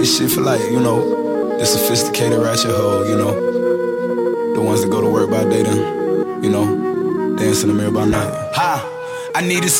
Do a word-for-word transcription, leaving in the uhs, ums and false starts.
This shit for like, you know, the sophisticated ratchet hoe, you know. The ones that go to work by day then, you know, dance in the mirror by night. Ha! I needed